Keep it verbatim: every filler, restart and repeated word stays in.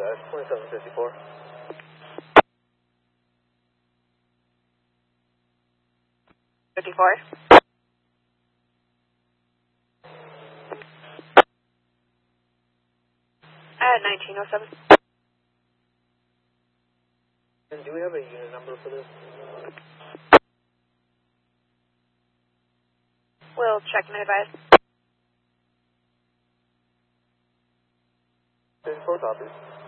apologize. twenty-seven fifty-four. fifty-four. At nineteen oh seven. And do we have a unit number for this? We'll check and advise. fifty-four copies.